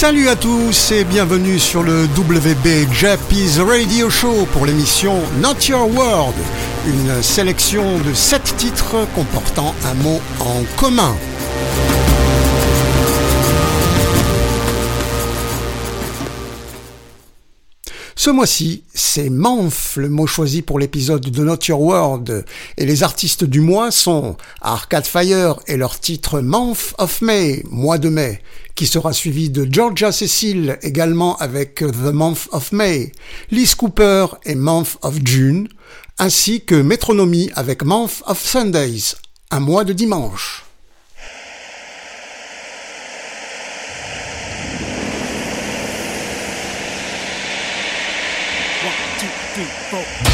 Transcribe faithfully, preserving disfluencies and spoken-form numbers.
Salut à tous et bienvenue sur le W B Jappies Radio Show pour l'émission Not Your World, une sélection de sept titres comportant un mot en commun. Ce mois-ci, c'est Month, le mot choisi pour l'épisode de Not Your World, et les artistes du mois sont Arcade Fire et leur titre Month of May, mois de mai, qui sera suivi de Georgia Cecil également avec The Month of May, Liz Cooper et Month of June, ainsi que Metronomy avec Month of Sundays, un mois de dimanche. Three, four.